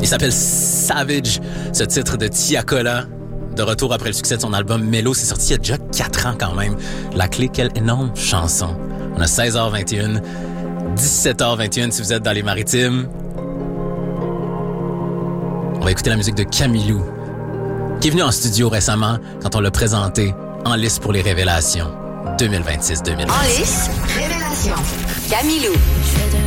Il s'appelle Savage, ce titre de Tiakola. De retour après le succès de son album Mellow, c'est sorti il y a déjà 4 ans quand même. La clé, quelle énorme chanson. On a 16h21, 17h21 si vous êtes dans les Maritimes. On va écouter la musique de Camilou, qui est venu en studio récemment quand on l'a présenté en liste pour les révélations 2026-2027. En liste, révélation. Camilou.